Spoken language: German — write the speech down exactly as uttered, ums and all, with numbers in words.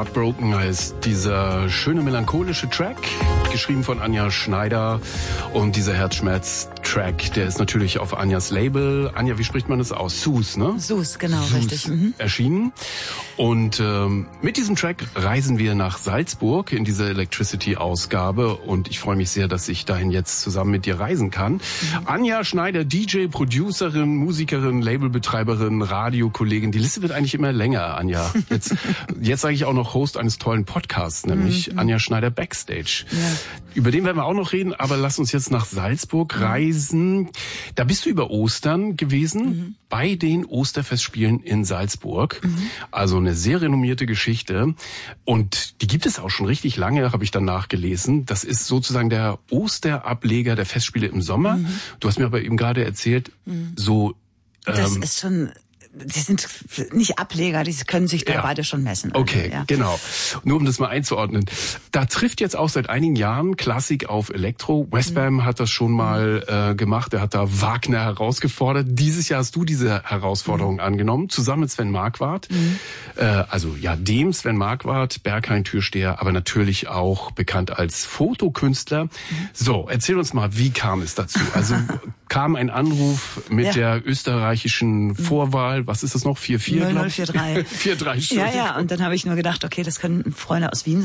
Heartbroken heißt dieser schöne melancholische Track, geschrieben von Anja Schneider. Und dieser Herzschmerz-Track, der ist natürlich auf Anjas Label. Anja, wie spricht man das aus? Sus, ne? Sus, genau, Sus richtig. Mhm. Erschienen. Und ähm, mit diesem Track reisen wir nach Salzburg in dieser Electricity-Ausgabe. Und ich freue mich sehr, dass ich dahin jetzt zusammen mit dir reisen kann. Mhm. Anja Schneider, D J, Producerin, Musikerin, Labelbetreiberin, Radiokollegin. Die Liste wird eigentlich immer länger, Anja. Jetzt, jetzt sage ich auch noch Host eines tollen Podcasts, nämlich mhm. Anja Schneider Backstage. Ja. Über den werden wir auch noch reden, aber lass uns jetzt nach Salzburg mhm. reisen. Da bist du über Ostern gewesen, mhm. bei den Osterfestspielen in Salzburg. Mhm. Also eine sehr renommierte Geschichte. Und die gibt es auch schon richtig lange, habe ich dann nachgelesen. Das ist sozusagen der Osterableger der Festspiele im Sommer. Mhm. Du hast mir aber eben gerade erzählt, mhm. so... Das ähm, ist schon... Die sind nicht Ableger, die können sich da ja. beide schon messen. Okay, also, ja. genau. Nur um das mal einzuordnen. Da trifft jetzt auch seit einigen Jahren Klassik auf Elektro. Westbam mhm. hat das schon mal äh, gemacht. Er hat da Wagner herausgefordert. Dieses Jahr hast du diese Herausforderung mhm. angenommen, zusammen mit Sven Marquardt. Mhm. Äh, also ja, dem Sven Marquardt, Berghain-Türsteher, aber natürlich auch bekannt als Fotokünstler. Mhm. So, erzähl uns mal, wie kam es dazu? Also kam ein Anruf mit ja. der österreichischen Vorwahl. Was ist das noch? vier vier, null null vier drei. vier drei, Ja, ja, und dann habe ich nur gedacht, okay, das können Freunde aus Wien